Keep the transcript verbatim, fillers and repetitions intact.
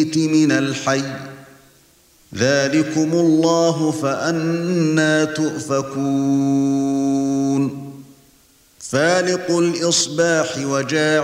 من الحي ذلكم الله فأنى تؤفكون فالق الإصباح وجاعل